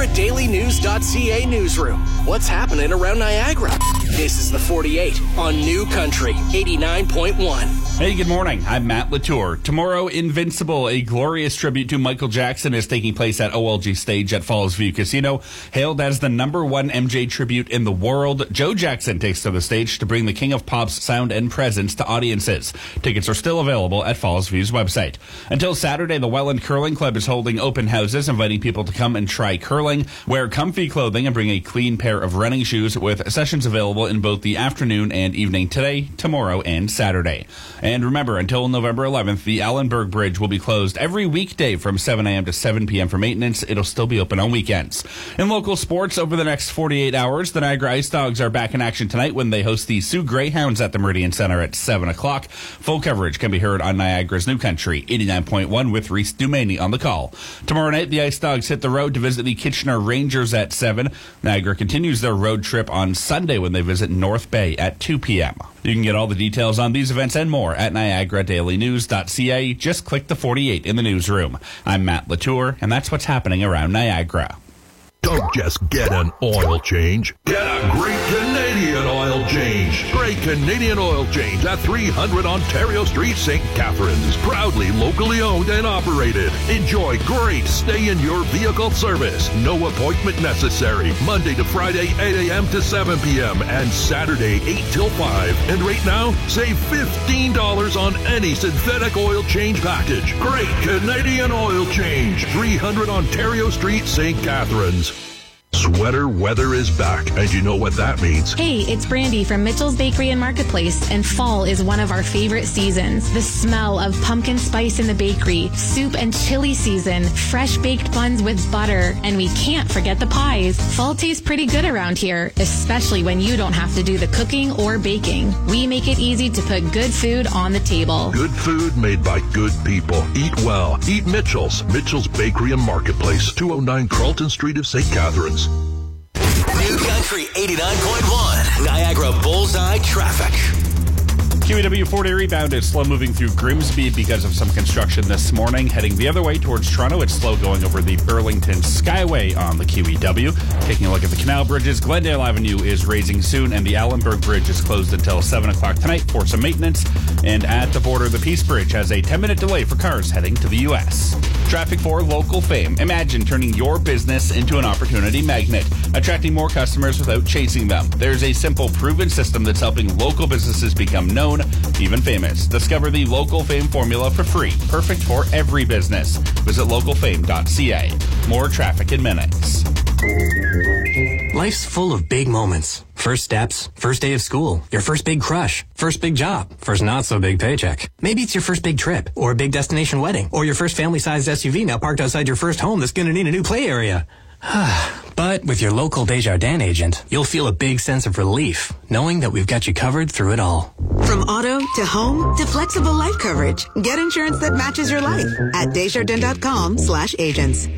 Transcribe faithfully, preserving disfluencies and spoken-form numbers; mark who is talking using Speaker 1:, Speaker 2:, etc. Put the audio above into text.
Speaker 1: Niagara Daily News dot C A newsroom. What's happening around Niagara? This is the forty-eight on New Country eighty-nine point one.
Speaker 2: Hey, good morning. I'm Matt Latour. Tomorrow, Invincible, a glorious tribute to Michael Jackson, is taking place at O L G Stage at Falls View Casino. Hailed as the number one M J tribute in the world, Joe Jackson takes to the stage to bring the King of Pop's sound and presence to audiences. Tickets are still available at Falls View's website. Until Saturday, the Welland Curling Club is holding open houses, inviting people to come and try curling, wear comfy clothing, and bring a clean pair of running shoes, with sessions available in both the afternoon and evening today, tomorrow, and Saturday. And remember, until November eleventh, the Allenberg Bridge will be closed every weekday from seven a.m. to seven p.m. for maintenance. It'll still be open on weekends. In local sports, over the next forty-eight hours, the Niagara Ice Dogs are back in action tonight when they host the Sioux Greyhounds at the Meridian Center at seven o'clock. Full coverage can be heard on Niagara's New Country eighty-nine point one with Reese Dumaney on the call. Tomorrow night, the Ice Dogs hit the road to visit the Kitchener Rangers at seven. Niagara continues their road trip on Sunday when they visit North Bay at two p.m. You can get all the details on these events and more at Niagara Daily News dot C A. Just click the forty-eight in the newsroom. I'm Matt Latour, and that's what's happening around Niagara.
Speaker 3: Don't just get an oil change. Get a great Canadian oil change. Great Canadian oil change at three hundred Ontario Street, Saint Catharines. Proudly locally owned and operated. Enjoy great stay-in-your-vehicle service. No appointment necessary. Monday to Friday, eight a.m. to seven p.m. and Saturday, eight till five. And right now, save fifteen dollars on any synthetic oil change package. Great Canadian oil change. three hundred Ontario Street, Saint Catharines. Sweater weather is back, and you know what that means.
Speaker 4: Hey, it's Brandy from Mitchell's Bakery and Marketplace, and fall is one of our favorite seasons. The smell of pumpkin spice in the bakery, soup and chili season, fresh baked buns with butter, and we can't forget the pies. Fall tastes pretty good around here, especially when you don't have to do the cooking or baking. We make it easy to put good food on the table.
Speaker 3: Good food made by good people. Eat well. Eat Mitchell's. Mitchell's Bakery and Marketplace, two oh nine Carlton Street of Saint Catharines.
Speaker 1: New Country eighty-nine point one. Niagara Bullseye Traffic.
Speaker 2: Q E W four-day rebound is slow moving through Grimsby because of some construction this morning. Heading the other way towards Toronto, it's slow going over the Burlington Skyway on the Q E W. Taking a look at the canal bridges, Glendale Avenue is raising soon, and the Allenberg Bridge is closed until seven o'clock tonight for some maintenance. And at the border, the Peace Bridge has a ten-minute delay for cars heading to the U S Traffic for local fame. Imagine turning your business into an opportunity magnet, attracting more customers without chasing them. There's a simple, proven system that's helping local businesses become known, even famous. Discover the Local Fame formula for free. Perfect for every business. Visit local fame dot c a. More traffic in minutes.
Speaker 5: Life's full of big moments. First steps, first day of school, your first big crush, first big job, first not so big paycheck. Maybe it's your first big trip, or a big destination wedding, or your first family-sized S U V now parked outside your first home that's going to need a new play area. But with your local Desjardins agent, you'll feel a big sense of relief, knowing that we've got you covered through it all.
Speaker 6: From auto to home to flexible life coverage, get insurance that matches your life at Desjardins dot com slash agents.